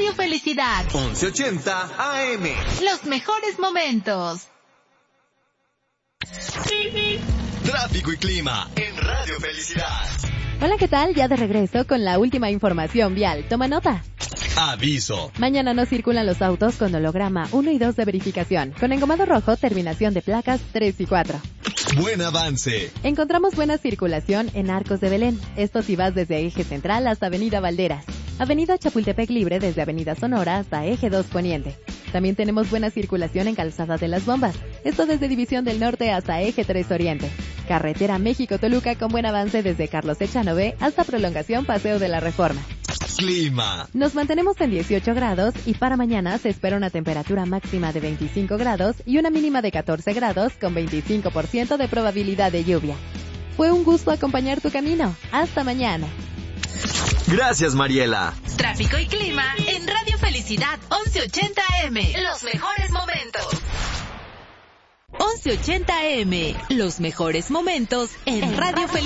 Radio Felicidad 1180 AM. Los mejores momentos. Tráfico y clima en Radio Felicidad. Hola, ¿qué tal? Ya de regreso con la última información vial. Toma nota. Aviso. Mañana no circulan los autos con holograma 1 y 2 de verificación. Con engomado rojo, terminación de placas 3 y 4. Buen avance. Encontramos buena circulación en Arcos de Belén. Esto si vas desde Eje Central hasta Avenida Valderas. Avenida Chapultepec libre desde Avenida Sonora hasta Eje 2 Poniente. También tenemos buena circulación en Calzada de las Bombas. Esto desde División del Norte hasta Eje 3 Oriente. Carretera México-Toluca con buen avance desde Carlos Echanove hasta prolongación Paseo de la Reforma. Clima. Nos mantenemos en 18 grados y para mañana se espera una temperatura máxima de 25 grados y una mínima de 14 grados con 25% de probabilidad de lluvia. Fue un gusto acompañar tu camino. Hasta mañana. Gracias, Mariela. Tráfico y clima en Radio Felicidad 1180 AM. Los mejores momentos. 1180 AM. Los mejores momentos en Radio Felicidad.